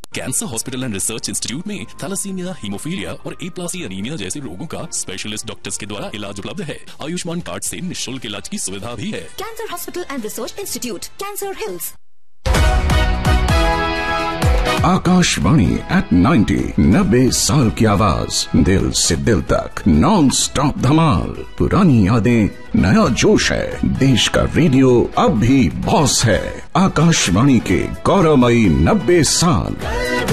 Cancer hospital and research institute में thalassaemia, haemophilia और एप्लासी anaemia जैसे रोगों का स्पेशलिस्ट डॉक्टर्स के द्वारा इलाज उपलब्ध है। आयुष्मान कार्ड से निःशुल्क इलाज की सुविधा भी है। Cancer hospital and research institute, cancer hills. Akashvani eight 90 साल की आवाज, दिल से दिल तक नॉन स्टॉप धमाल। पुरानी यादें, नया जोश है। देश का रेडियो अब भी बॉस है। आकाशवाणी के गौरवमयी 90 साल।